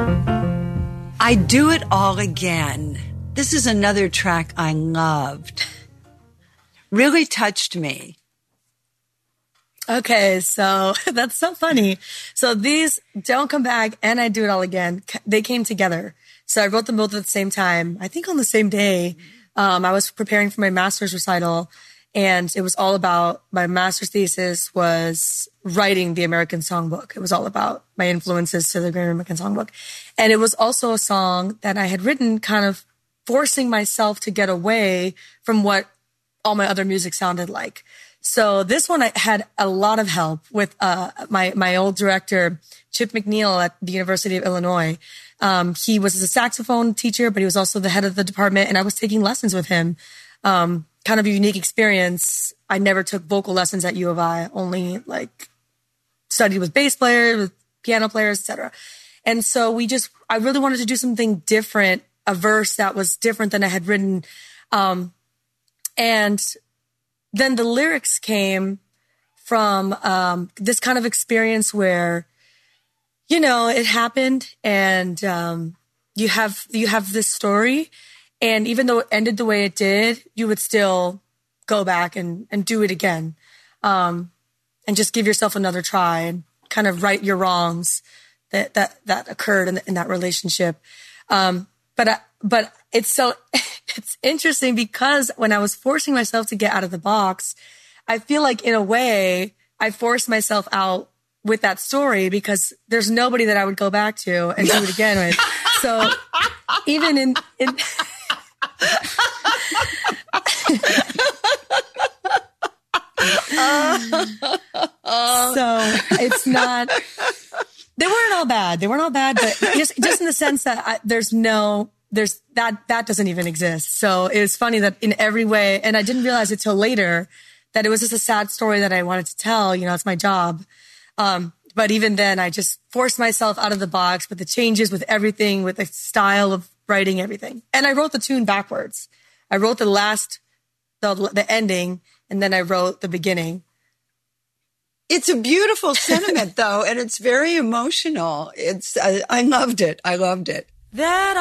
I Do It All Again. This is another track I loved. Really touched me. Okay, so that's so funny. So these Don't Come Back and I Do It All Again, they came together. So I wrote them both at the same time, I think on the same day. I was preparing for my master's recital, and it was all about, my master's thesis was writing the American Songbook. It was all about my influences to the Great American Songbook. And it was also a song that I had written kind of forcing myself to get away from what all my other music sounded like. So this one, I had a lot of help with my old director, Chip McNeil at the University of Illinois. He was a saxophone teacher, but he was also the head of the department, and I was taking lessons with him. Kind of a unique experience. I never took vocal lessons at U of I, only like studied with bass players, with piano players, etc. And so I really wanted to do something different, a verse that was different than I had written. And then the lyrics came from this kind of experience where, you know, it happened, and you have this story, and even though it ended the way it did, you would still go back and do it again, and just give yourself another try and kind of right your wrongs that occurred in that relationship. But it's interesting because when I was forcing myself to get out of the box, I feel like in a way I forced myself out with that story because there's nobody that I would go back to and do it again with. So even in so it's not, they weren't all bad. They weren't all bad, but just in the sense that that doesn't even exist. So it was funny that in every way, and I didn't realize it till later that it was just a sad story that I wanted to tell. You know, it's my job. But even then I just forced myself out of the box with the changes, with everything, with the style of writing, everything. And I wrote the tune backwards. I wrote the ending, and then I wrote the beginning. It's a beautiful sentiment though, and it's very emotional. I loved it. I loved it. That